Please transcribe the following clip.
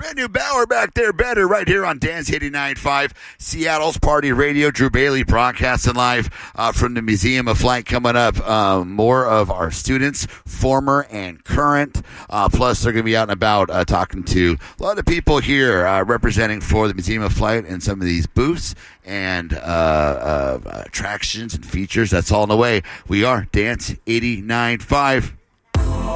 Menu Bauer back there, better, right here on Dance 89.5, Seattle's Party Radio. Drew Bailey broadcasting live from the Museum of Flight. Coming up, more of our students, former and current. Plus, they're going to be out and about talking to a lot of people here representing for the Museum of Flight and some of these booths and attractions and features. That's all in the way. We are Dance 89.5.